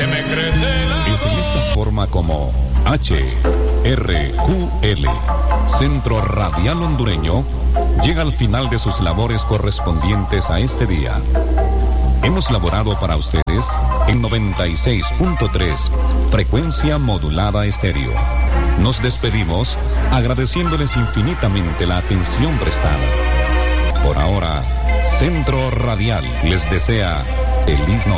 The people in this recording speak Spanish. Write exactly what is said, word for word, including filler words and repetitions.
que me crece la Es en esta forma como H R Q L, Centro Radial Hondureño, llega al final de sus labores correspondientes a este día. Hemos laborado para ustedes en noventa y seis punto tres, frecuencia modulada estéreo. Nos despedimos agradeciéndoles infinitamente la atención prestada. Por ahora, Centro Radial les desea feliz noche.